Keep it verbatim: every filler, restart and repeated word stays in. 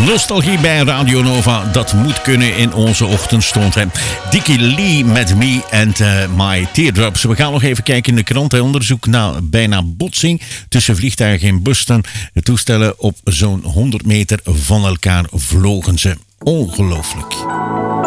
Nostalgie bij Radio Nova, dat moet kunnen in onze ochtendstond. Hè. Dickie Lee met Me and uh, My Teardrops. We gaan nog even kijken in de krant. Hè. Onderzoek naar bijna botsing tussen vliegtuigen in Boston. De toestellen op zo'n honderd meter van elkaar vlogen ze. Ongelooflijk.